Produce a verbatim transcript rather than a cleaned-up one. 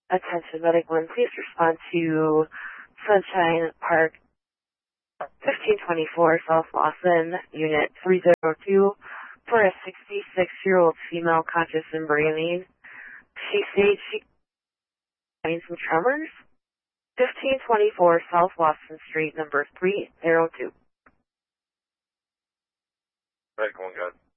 Attention Medic one, please respond to Sunshine Park, fifteen twenty-four South Lawson, Unit three oh two, for a sixty-six-year-old female conscious and breathing. She states she having some tremors. fifteen twenty-four South Lawson Street, number three oh two. Right, going good.